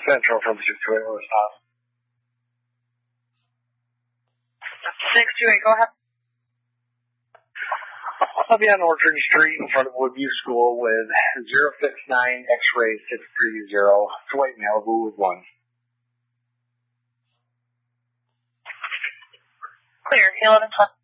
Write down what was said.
Central from 628, what's up? 628, go ahead. I'll be on Orchard Street in front of Woodview School with 069 X-ray 630. It's white Malibu with 1. Clear, 11 plus.